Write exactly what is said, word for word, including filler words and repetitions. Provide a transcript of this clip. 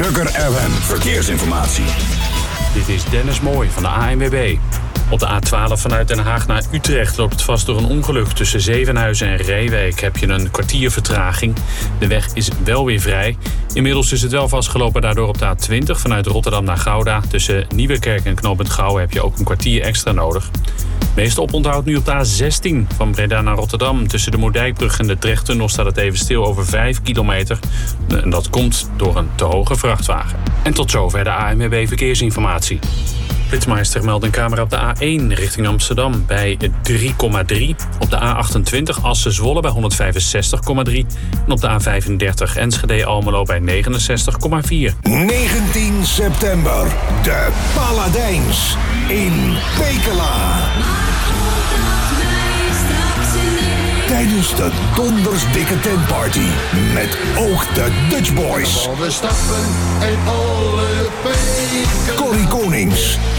Sugar F M Verkeersinformatie. Dit is Dennis Mooij van de A N W B. Op de A twaalf vanuit Den Haag naar Utrecht loopt het vast door een ongeluk. Tussen Zevenhuizen en Reewijk heb je een kwartier vertraging. De weg is wel weer vrij. Inmiddels is het wel vastgelopen daardoor op de A twintig vanuit Rotterdam naar Gouda. Tussen Nieuwekerk en Knooppunt Gouwen heb je ook een kwartier extra nodig. Meeste oponthoud nu op de A zestien van Breda naar Rotterdam. Tussen de Moerdijkbrug en de Trechttunnel staat het even stil over vijf kilometer. En dat komt door een te hoge vrachtwagen. En tot zover de A N W B Verkeersinformatie. Flitsmeister meldt een camera op de A één richting Amsterdam bij drie komma drie. Op de A achtentwintig Assen-Zwolle bij honderdvijfenzestig komma drie. En op de A vijfendertig Enschede-Almelo bij negenenzestig komma vier. negentien september, de Paladijns in Pekela. Tijdens de donders dikke tentparty met ook de Dutch Boys. We stappen en